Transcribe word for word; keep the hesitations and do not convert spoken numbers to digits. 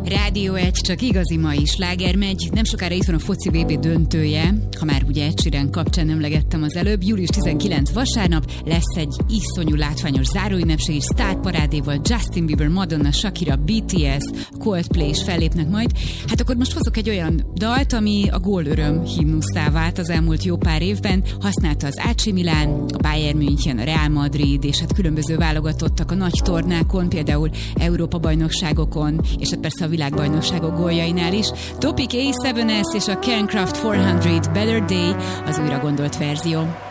Rádió egy, csak igazi mai sláger megy. Nem sokára itt van a foci vé bé döntője, ha már ugye Ed Sheeran kapcsán emlegettem az előbb. július tizenkilencedike vasárnap lesz egy iszonyú látványos záróünnepség és sztárparádéval. Justin Bieber, Madonna, Shakira, bé té es, Coldplay is fellépnek majd. Hát akkor most hozok egy olyan dalt, ami a gólöröm himnuszá vált az elmúlt jó pár évben. Használta az á cé Milán, a Bayern München, a Real Madrid, és hát különböző válogatottak a nagy tornákon, például Európa-bajnokságokon, és hát persze a világbajnokságok góljainál is. Topic á hét es és a Cancraft négyszáz Better Day az újra gondolt verzió.